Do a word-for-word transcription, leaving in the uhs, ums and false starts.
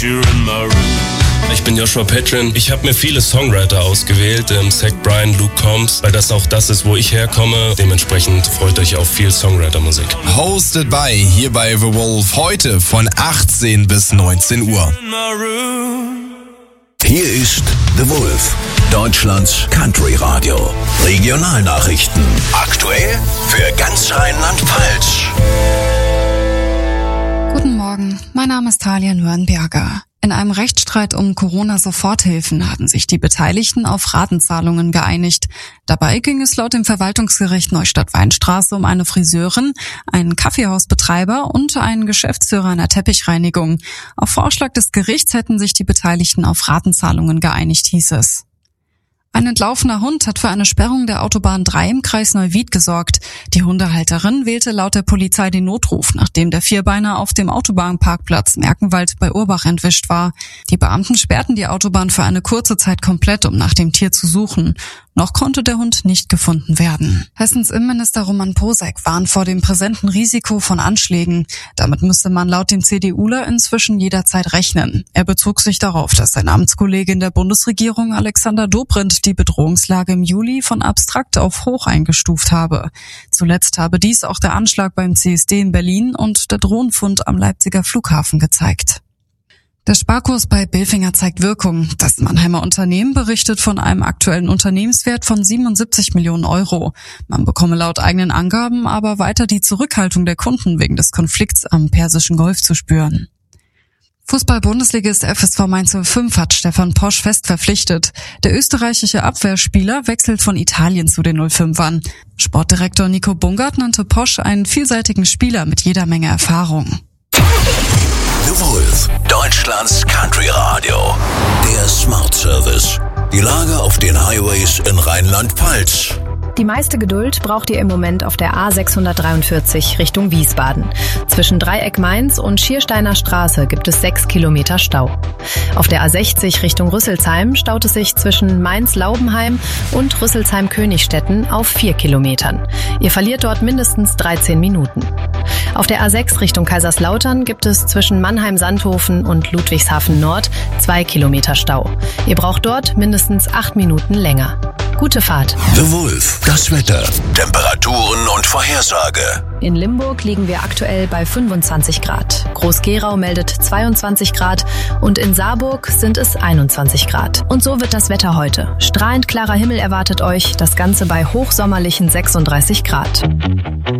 Ich bin Joshua Petrin. Ich habe mir viele Songwriter ausgewählt, ähm, Zach Bryan, Luke Combs, weil das auch das ist, wo ich herkomme. Dementsprechend freut euch auf viel Songwriter-Musik. Hosted by hier bei The Wolf heute von achtzehn bis neunzehn Uhr. Hier ist The Wolf, Deutschlands Country Radio. Regionalnachrichten. Aktuell für ganz Rheinland-Pfalz. Guten Morgen, mein Name ist Talia Nürnberger. In einem Rechtsstreit um Corona-Soforthilfen hatten sich die Beteiligten auf Ratenzahlungen geeinigt. Dabei ging es laut dem Verwaltungsgericht Neustadt-Weinstraße um eine Friseurin, einen Kaffeehausbetreiber und einen Geschäftsführer einer Teppichreinigung. Auf Vorschlag des Gerichts hätten sich die Beteiligten auf Ratenzahlungen geeinigt, hieß es. Ein entlaufener Hund hat für eine Sperrung der Autobahn drei im Kreis Neuwied gesorgt. Die Hundehalterin wählte laut der Polizei den Notruf, nachdem der Vierbeiner auf dem Autobahnparkplatz Merkenwald bei Urbach entwischt war. Die Beamten sperrten die Autobahn für eine kurze Zeit komplett, um nach dem Tier zu suchen. Noch konnte der Hund nicht gefunden werden. Hessens Innenminister Roman Posek warnt vor dem präsenten Risiko von Anschlägen. Damit müsste man laut dem CDUler inzwischen jederzeit rechnen. Er bezog sich darauf, dass sein Amtskollege in der Bundesregierung Alexander Dobrindt die Bedrohungslage im Juli von abstrakt auf hoch eingestuft habe. Zuletzt habe dies auch der Anschlag beim C S D in Berlin und der Drohnenfund am Leipziger Flughafen gezeigt. Der Sparkurs bei Bilfinger zeigt Wirkung. Das Mannheimer Unternehmen berichtet von einem aktuellen Unternehmenswert von siebenundsiebzig Millionen Euro. Man bekomme laut eigenen Angaben aber weiter die Zurückhaltung der Kunden wegen des Konflikts am Persischen Golf zu spüren. Fußball-Bundesligist F S V Mainz null fünf hat Stefan Posch fest verpflichtet. Der österreichische Abwehrspieler wechselt von Italien zu den null fünfern. Sportdirektor Nico Bungert nannte Posch einen vielseitigen Spieler mit jeder Menge Erfahrung. The Wolf, Deutschlands Country Radio. Der Smart Service. Die Lage auf den Highways in Rheinland-Pfalz. Die meiste Geduld braucht ihr im Moment auf der A sechshundertdreiundvierzig Richtung Wiesbaden. Zwischen Dreieck Mainz und Schiersteiner Straße gibt es sechs Kilometer Stau. Auf der A sechzig Richtung Rüsselsheim staut es sich zwischen Mainz-Laubenheim und Rüsselsheim-Königstetten auf vier Kilometern. Ihr verliert dort mindestens dreizehn Minuten. Auf der A sechs Richtung Kaiserslautern gibt es zwischen Mannheim-Sandhofen und Ludwigshafen Nord zwei Kilometer Stau. Ihr braucht dort mindestens acht Minuten länger. Gute Fahrt. The Wolf, das Wetter, Temperaturen und Vorhersage. In Limburg liegen wir aktuell bei fünfundzwanzig Grad. Groß-Gerau meldet zweiundzwanzig Grad und in Saarburg sind es einundzwanzig Grad. Und so wird das Wetter heute. Strahlend klarer Himmel erwartet euch, das Ganze bei hochsommerlichen sechsunddreißig Grad.